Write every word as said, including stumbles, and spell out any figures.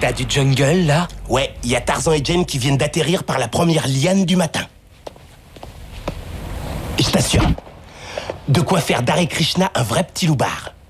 T'as du jungle, là? Ouais, il y a Tarzan et Jane qui viennent d'atterrir par la première liane du matin. Je t'assure, de quoi faire d'Hare Krishna un vrai petit loupard.